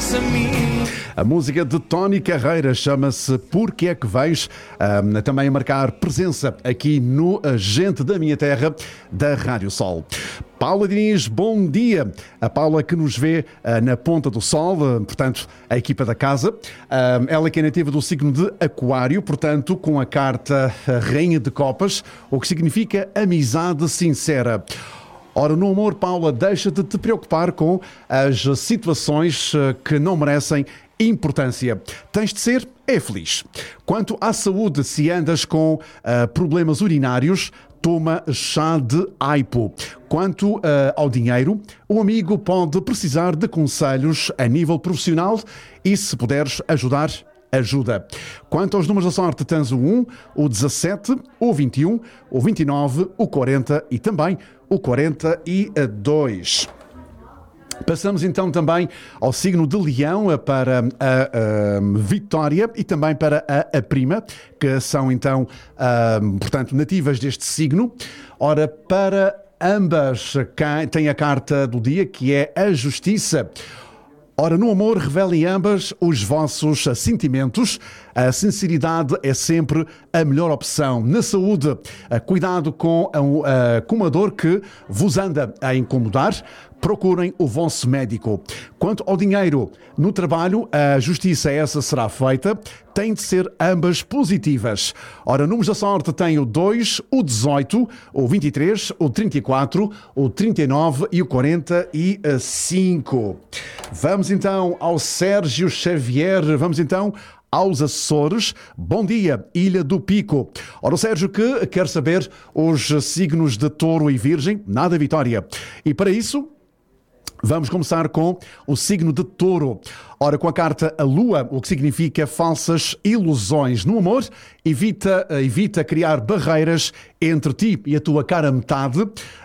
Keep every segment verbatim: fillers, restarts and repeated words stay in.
disse a mim. A música de Tony Carreira chama-se Porque é que Vens, um, também a marcar presença aqui no Gente da Minha Terra, da Rádio Sol. Paula Diniz, bom dia. A Paula que nos vê uh, na Ponta do Sol, uh, portanto, a equipa da casa. Uh, ela que é nativa do signo de Aquário, portanto, com a carta Rainha de Copas, o que significa amizade sincera. Ora, no amor, Paula, deixa de te preocupar com as situações uh, que não merecem importância. Tens de ser é feliz. Quanto à saúde, se andas com uh, problemas urinários, toma chá de aipo. Quanto uh, ao dinheiro, o amigo pode precisar de conselhos a nível profissional e, se puderes ajudar, ajuda. Quanto aos números da sorte, tens o um, o dezassete, o vinte e um, o vinte e nove, o quarenta e também o quarenta e dois. Passamos então também ao signo de Leão, para a, a, a Vitória e também para a, a Prima, que são então, a, portanto, nativas deste signo. Ora, para ambas tem a carta do dia, que é a Justiça. Ora, no amor, revelem ambas os vossos sentimentos. A sinceridade é sempre a melhor opção. Na saúde, cuidado com, a, a, com uma dor que vos anda a incomodar. Procurem o vosso médico. Quanto ao dinheiro, no trabalho, a justiça essa será feita. Tem de ser ambas positivas. Ora, números da sorte tem o dois, o dezoito, o vinte e três, o trinta e quatro, o trinta e nove e o quarenta e cinco. Vamos então ao Sérgio Xavier. Vamos então aos Açores. Bom dia, Ilha do Pico. Ora, o Sérgio que quer saber os signos de Touro e Virgem, nada Vitória. E para isso, vamos começar com o signo de Touro. Ora, com a carta a Lua, o que significa falsas ilusões no amor, evita, evita criar barreiras entre ti e a tua cara metade,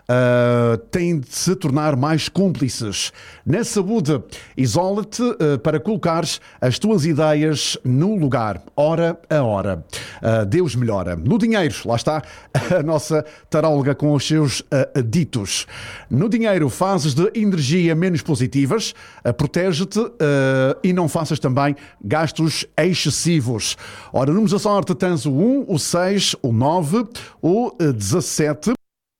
uh, tem de se tornar mais cúmplices. Na saúde, isola-te uh, para colocares as tuas ideias no lugar, hora a hora. Uh, Deus melhora. No dinheiro, lá está a nossa taróloga com os seus uh, ditos. No dinheiro, fases de energia menos positivas, uh, protege-te uh, e não faças também gastos excessivos. Ora, números da sorte, tens o um, o seis, o nove, o dezassete.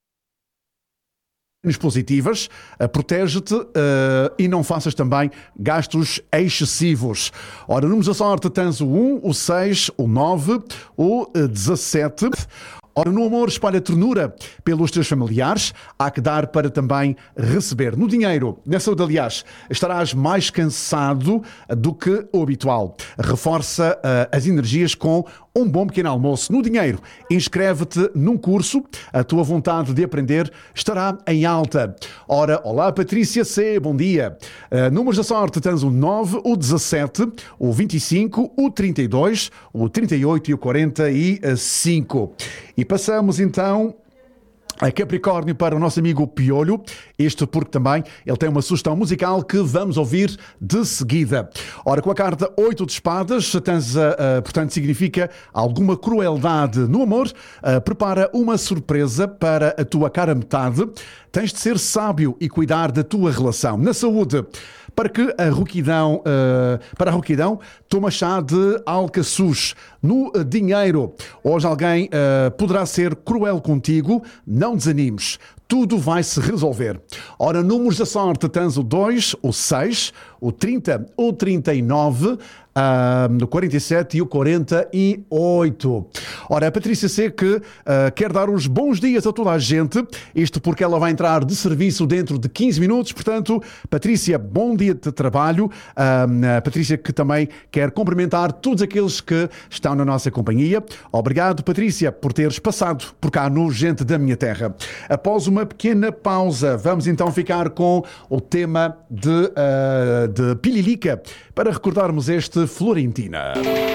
Positivas, uh, protege-te uh, e não faças também gastos excessivos. Ora, números da sorte, tens o um, o seis, o nove, o dezassete. Ora, no amor, espalha ternura pelos teus familiares, há que dar para também receber. No dinheiro, na saúde, aliás, estarás mais cansado do que o habitual. Reforça uh, as energias com um bom pequeno almoço. No dinheiro, inscreve-te num curso, a tua vontade de aprender estará em alta. Ora, olá Patrícia C, bom dia. Uh, números da sorte, tens o nove, o dezassete, o vinte e cinco, o trinta e dois, o trinta e oito e o quarenta e cinco. E passamos então a Capricórnio para o nosso amigo Piolho, isto porque também ele tem uma sugestão musical que vamos ouvir de seguida. Ora, com a carta oito de espadas, tens, uh, uh, portanto, significa alguma crueldade no amor, uh, prepara uma surpresa para a tua cara metade, tens de ser sábio e cuidar da tua relação. Na saúde, para que a rouquidão, uh, para a rouquidão, toma chá de alcaçuz. No dinheiro, hoje alguém uh, poderá ser cruel contigo, não desanimes, tudo vai se resolver. Ora, números da sorte, tens o dois, o seis, o trinta, o trinta e nove, uh, o quarenta e sete e o quarenta e oito. Ora, a Patrícia C que uh, quer dar uns bons dias a toda a gente, isto porque ela vai entrar de serviço dentro de quinze minutos, portanto, Patrícia, bom dia de trabalho. Uh, a Patrícia que também quer cumprimentar todos aqueles que estão na nossa companhia. Obrigado, Patrícia, por teres passado por cá no Gente da Minha Terra. Após uma pequena pausa, vamos então ficar com o tema de, uh, de Pililica para recordarmos este Florentina.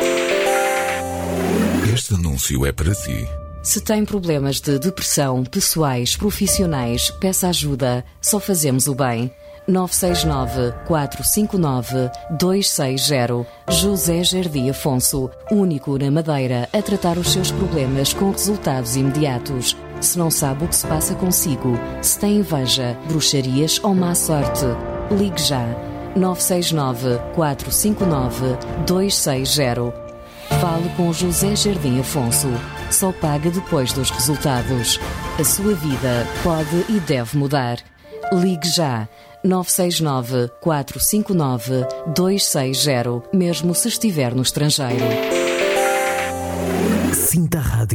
Este anúncio é para si. Se tem problemas de depressão, pessoais, profissionais, peça ajuda. Só fazemos o bem. nove seis nove, quatro cinco nove, dois seis zero. José Jardim Afonso, único na Madeira a tratar os seus problemas com resultados imediatos. Se não sabe o que se passa consigo, se tem inveja, bruxarias ou má sorte, ligue já. nove seis nove, quatro cinco nove, dois seis zero. Fale com José Jardim Afonso. Só paga depois dos resultados. A sua vida pode e deve mudar. Ligue já. nove seis nove, quatro cinco nove, dois seis zero, mesmo se estiver no estrangeiro. Sinta a rádio.